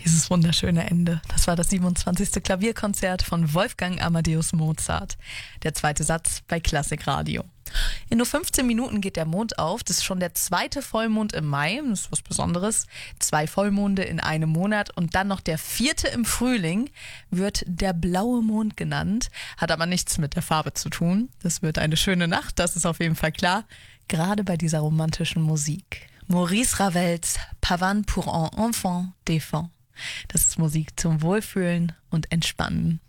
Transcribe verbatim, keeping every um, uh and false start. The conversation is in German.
Dieses wunderschöne Ende. Das war das siebenundzwanzigste Klavierkonzert von Wolfgang Amadeus Mozart. Der zweite Satz bei Klassikradio. In nur fünfzehn Minuten geht der Mond auf. Das ist schon der zweite Vollmond im Mai. Das ist was Besonderes. Zwei Vollmonde in einem Monat und dann noch der vierte im Frühling wird der blaue Mond genannt. Hat aber nichts mit der Farbe zu tun. Das wird eine schöne Nacht, das ist auf jeden Fall klar. Gerade bei dieser romantischen Musik. Maurice Ravels Pavane pour un enfant défunt. Das ist Musik zum Wohlfühlen und Entspannen.